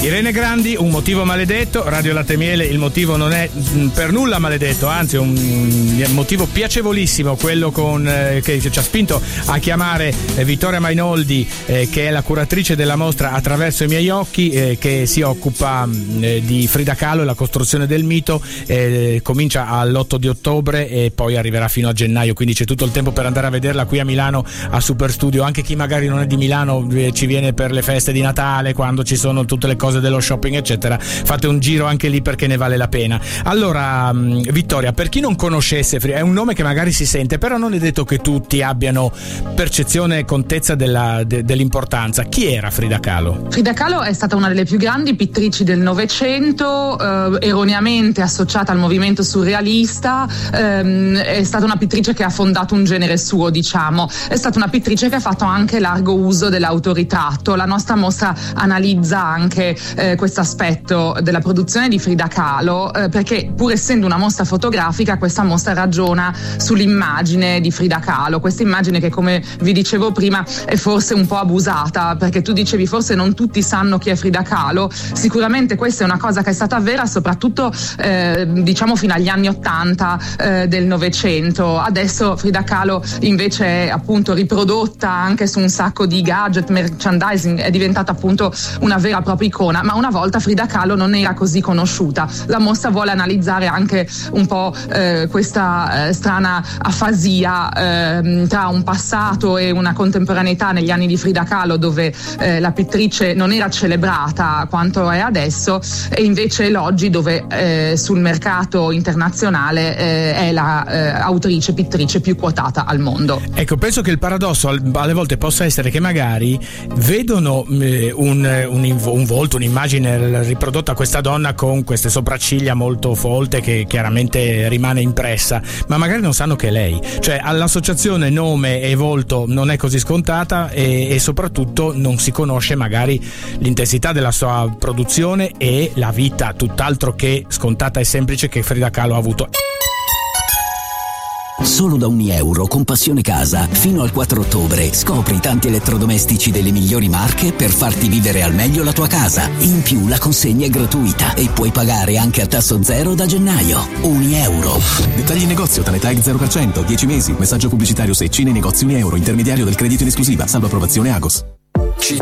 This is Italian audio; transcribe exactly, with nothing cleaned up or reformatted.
Irene Grandi, Un motivo maledetto. Radio Latte Miele, il motivo non è per nulla maledetto, anzi è un motivo piacevolissimo, quello con, eh, che ci ha spinto a chiamare eh, Vittoria Mainoldi, eh, che è la curatrice della mostra Attraverso i miei occhi, eh, che si occupa eh, di Frida Kahlo e la costruzione del mito. Eh, comincia all'otto di ottobre e poi arriverà fino a gennaio, quindi c'è tutto il tempo per andare a vederla qui a Milano a Super Studio. Anche chi magari non è di Milano eh, ci viene per le feste di Natale, quando ci sono tutte le cose dello shopping eccetera, fate un giro anche lì perché ne vale la pena. Allora Vittoria, per chi non conoscesse, è un nome che magari si sente, però non è detto che tutti abbiano percezione e contezza della, de, dell'importanza. Chi era Frida Kahlo? Frida Kahlo è stata una delle più grandi pittrici del Novecento, eh, erroneamente associata al movimento surrealista. ehm, è stata una pittrice che ha fondato un genere suo, diciamo. È stata una pittrice che ha fatto anche largo uso dell'autoritratto. La nostra mostra analizza anche Eh, questo aspetto della produzione di Frida Kahlo, eh, perché pur essendo una mostra fotografica, questa mostra ragiona sull'immagine di Frida Kahlo, questa immagine che, come vi dicevo prima, è forse un po' abusata, perché tu dicevi forse non tutti sanno chi è Frida Kahlo. Sicuramente questa è una cosa che è stata vera soprattutto eh, diciamo fino agli anni ottanta eh, del Novecento. Adesso Frida Kahlo invece è appunto riprodotta anche su un sacco di gadget, merchandising, è diventata appunto una vera e propria icona, ma una volta Frida Kahlo non era così conosciuta. La mostra vuole analizzare anche un po' eh, questa eh, strana afasia eh, tra un passato e una contemporaneità negli anni di Frida Kahlo, dove eh, la pittrice non era celebrata quanto è adesso, e invece l'oggi, dove eh, sul mercato internazionale eh, è la eh, autrice pittrice più quotata al mondo. Ecco, penso che il paradosso alle volte possa essere che magari vedono eh, un, un, un volto, un'immagine riprodotta questa donna con queste sopracciglia molto folte che chiaramente rimane impressa, ma magari non sanno che è lei. Cioè all'associazione nome e volto non è così scontata, e, e soprattutto non si conosce magari l'intensità della sua produzione e la vita tutt'altro che scontata e semplice che Frida Kahlo ha avuto. Solo da ogni euro con Passione Casa fino al quattro ottobre scopri tanti elettrodomestici delle migliori marche per farti vivere al meglio la tua casa. In più la consegna è gratuita e puoi pagare anche a tasso zero da gennaio. Ogni euro. Dettagli in negozio, Tanetag zero per cento, dieci mesi, messaggio pubblicitario se Cine Negozi Unieuro, intermediario del credito in esclusiva, salvo approvazione Agos.